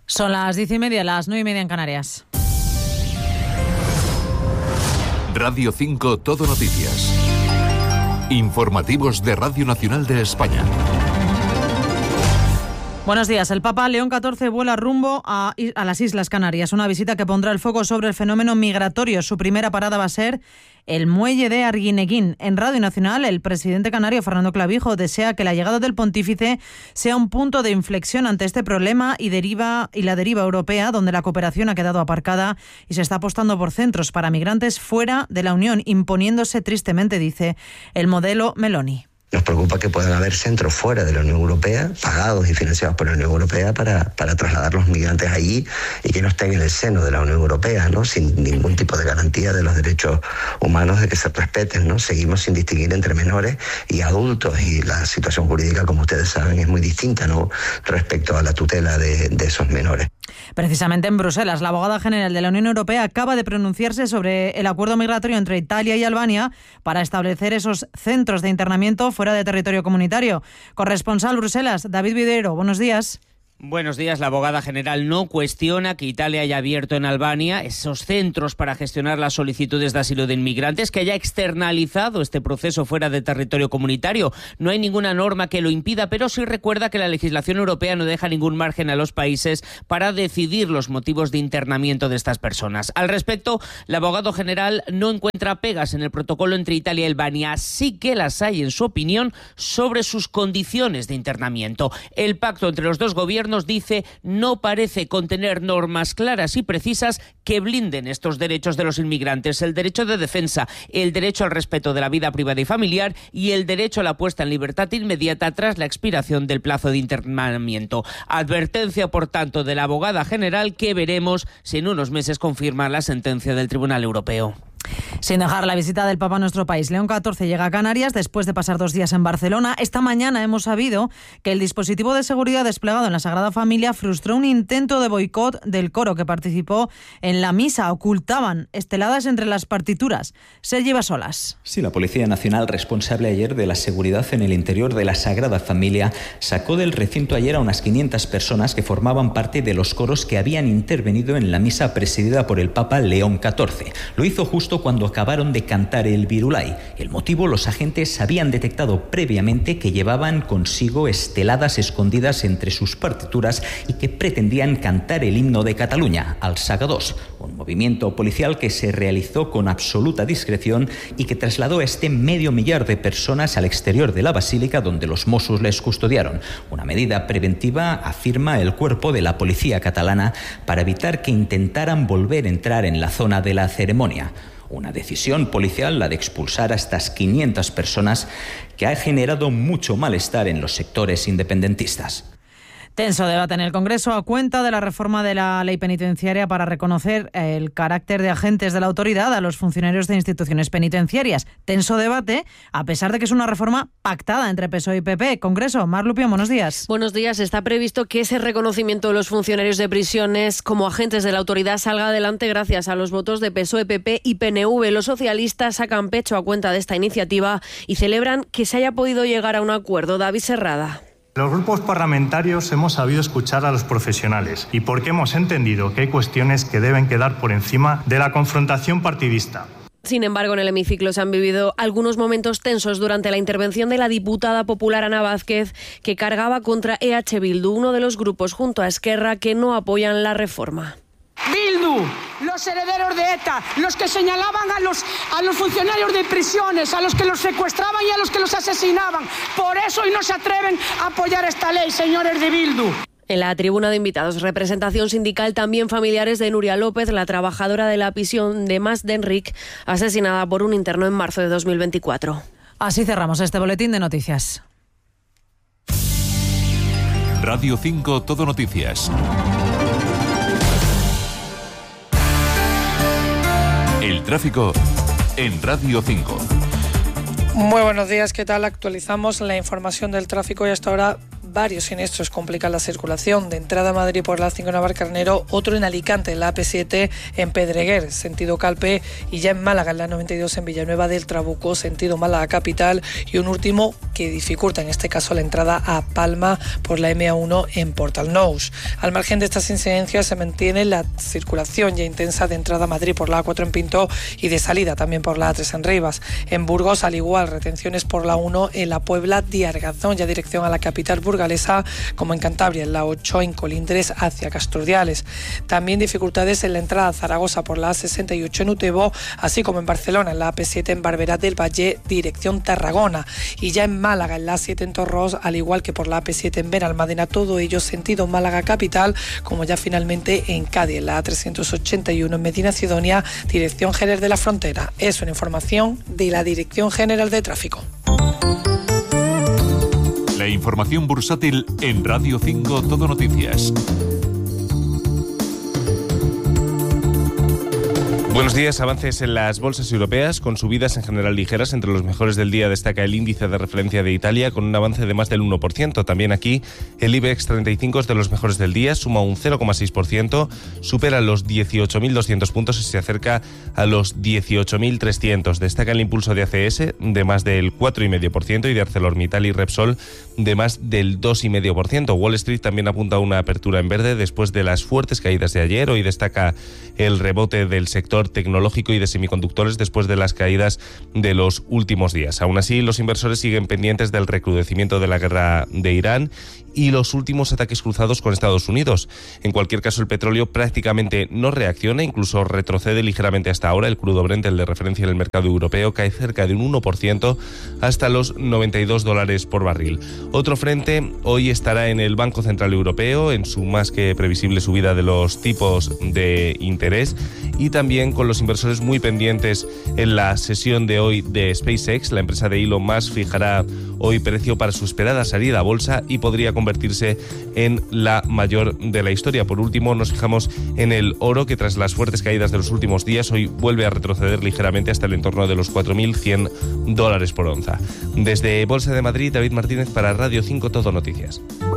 Son las 10:30, las 9:30 en Canarias. Radio 5 Todo Noticias. Informativos de Radio Nacional de España. Buenos días. El Papa León XIV vuela rumbo a las Islas Canarias, una visita que pondrá el foco sobre el fenómeno migratorio. Su primera parada va a ser el muelle de Arguineguín. En Radio Nacional, el presidente canario Fernando Clavijo desea que la llegada del pontífice sea un punto de inflexión ante este problema y la deriva europea, donde la cooperación ha quedado aparcada y se está apostando por centros para migrantes fuera de la Unión, imponiéndose tristemente, dice, el modelo Meloni. Nos preocupa que puedan haber centros fuera de la Unión Europea, pagados y financiados por la Unión Europea, para trasladar los migrantes allí y que no estén en el seno de la Unión Europea, ¿no? Sin ningún tipo de garantía de los derechos humanos de que se respeten, ¿no? Seguimos sin distinguir entre menores y adultos, y la situación jurídica, como ustedes saben, es muy distinta, ¿no?, respecto a la tutela de esos menores. Precisamente en Bruselas, la abogada general de la Unión Europea acaba de pronunciarse sobre el acuerdo migratorio entre Italia y Albania para establecer esos centros de internamiento fuera de territorio comunitario. Corresponsal Bruselas, David Videro, buenos días. Buenos días. La abogada general no cuestiona que Italia haya abierto en Albania esos centros para gestionar las solicitudes de asilo de inmigrantes, que haya externalizado este proceso fuera de territorio comunitario. No hay ninguna norma que lo impida, pero sí recuerda que la legislación europea no deja ningún margen a los países para decidir los motivos de internamiento de estas personas. Al respecto, la abogada general no encuentra pegas en el protocolo entre Italia y Albania, sí que las hay, en su opinión, sobre sus condiciones de internamiento. El pacto entre los dos gobiernos, dice, no parece contener normas claras y precisas que blinden estos derechos de los inmigrantes: el derecho de defensa, el derecho al respeto de la vida privada y familiar y el derecho a la puesta en libertad inmediata tras la expiración del plazo de internamiento. Advertencia, por tanto, de la abogada general, que veremos si en unos meses confirma la sentencia del Tribunal Europeo. Sin dejar la visita del Papa a nuestro país, León XIV llega a Canarias después de pasar 2 días en Barcelona. Esta mañana hemos sabido que el dispositivo de seguridad desplegado en la Sagrada Familia frustró un intento de boicot del coro que participó en la misa. Ocultaban esteladas entre las partituras. Sergi Basolas. Sí, la Policía Nacional, responsable ayer de la seguridad en el interior de la Sagrada Familia, sacó del recinto ayer a unas 500 personas que formaban parte de los coros que habían intervenido en la misa presidida por el Papa León XIV. Lo hizo justo cuando acabaron de cantar el Virulai. El motivo: los agentes habían detectado previamente que llevaban consigo esteladas escondidas entre sus partituras y que pretendían cantar el himno de Cataluña, al Sagadós, un movimiento policial que se realizó con absoluta discreción y que trasladó a este 500.000 de personas al exterior de la basílica, donde los Mossos les custodiaron. Una medida preventiva, afirma el cuerpo de la policía catalana, para evitar que intentaran volver a entrar en la zona de la ceremonia. Una decisión policial, la de expulsar a estas 500 personas, que ha generado mucho malestar en los sectores independentistas. Tenso debate en el Congreso a cuenta de la reforma de la ley penitenciaria para reconocer el carácter de agentes de la autoridad a los funcionarios de instituciones penitenciarias. Tenso debate, a pesar de que es una reforma pactada entre PSOE y PP. Congreso, Mar Lupión, buenos días. Buenos días. Está previsto que ese reconocimiento de los funcionarios de prisiones como agentes de la autoridad salga adelante gracias a los votos de PSOE, PP y PNV. Los socialistas sacan pecho a cuenta de esta iniciativa y celebran que se haya podido llegar a un acuerdo. David Serrada. Los grupos parlamentarios hemos sabido escuchar a los profesionales y porque hemos entendido que hay cuestiones que deben quedar por encima de la confrontación partidista. Sin embargo, en el hemiciclo se han vivido algunos momentos tensos durante la intervención de la diputada popular Ana Vázquez, que cargaba contra EH Bildu, uno de los grupos junto a Esquerra que no apoyan la reforma. Bildu, los herederos de ETA, los que señalaban a los funcionarios de prisiones, a los que los secuestraban y a los que los asesinaban. Por eso hoy no se atreven a apoyar esta ley, señores de Bildu. En la tribuna de invitados, representación sindical, también familiares de Nuria López, la trabajadora de la prisión de Mas d'Enric, asesinada por un interno en marzo de 2024. Así cerramos este boletín de noticias. Radio 5 Todo Noticias. El tráfico en Radio 5. Muy buenos días, ¿qué tal? Actualizamos la información del tráfico y hasta ahora varios siniestros complican la circulación. De entrada a Madrid por la A5 Navarcarnero, otro en Alicante, en la AP7 en Pedreguer, sentido Calpe, y ya en Málaga, en la 92 en Villanueva del Trabuco, sentido Málaga capital, y un último que dificulta en este caso la entrada a Palma por la MA1 en Portalnous. Al margen de estas incidencias se mantiene la circulación ya intensa de entrada a Madrid por la A4 en Pinto y de salida también por la A3 en Rivas. En Burgos, al igual, retenciones por la 1 en la Puebla de Argazón, ya dirección a la capital burgalesa, como en Cantabria, en la 8 en Colindres hacia Casturdiales. También dificultades en la entrada a Zaragoza por la A68 en Utebo, así como en Barcelona, en la AP7 en Barberá del Valle, dirección Tarragona. Y ya en Málaga, en la A7 en Torros, al igual que por la AP7 en Benalmádena, todo ello sentido Málaga capital, como ya finalmente en Cádiz, en la A381 en Medina Sidonia, dirección Jerez de la Frontera. Es una información de la Dirección General de Tráfico. La información bursátil en Radio 5 Todo Noticias. Buenos días. Avances en las bolsas europeas con subidas en general ligeras. Entre los mejores del día destaca el índice de referencia de Italia con un avance de más del 1%. También aquí el IBEX 35 es de los mejores del día, suma un 0,6%, supera los 18.200 puntos y se acerca a los 18.300. Destaca el impulso de ACS de más del 4,5% y de ArcelorMittal y Repsol de más del 2,5%. Wall Street también apunta a una apertura en verde después de las fuertes caídas de ayer. Hoy destaca el rebote del sector tecnológico y de semiconductores después de las caídas de los últimos días. Aún así, los inversores siguen pendientes del recrudecimiento de la guerra de Irán y los últimos ataques cruzados con Estados Unidos. En cualquier caso, el petróleo prácticamente no reacciona, incluso retrocede ligeramente hasta ahora. El crudo Brent, el de referencia en el mercado europeo, cae cerca de un 1% hasta los $92 por barril. Otro frente hoy estará en el Banco Central Europeo, en su más que previsible subida de los tipos de interés, y también con los inversores muy pendientes en la sesión de hoy de SpaceX. La empresa de Elon Musk fijará hoy precio para su esperada salida a bolsa y podría convertirse en la mayor de la historia. Por último, nos fijamos en el oro, que tras las fuertes caídas de los últimos días hoy vuelve a retroceder ligeramente hasta el entorno de los $4.100 por onza. Desde Bolsa de Madrid, David Martínez para Radio 5 Todo Noticias.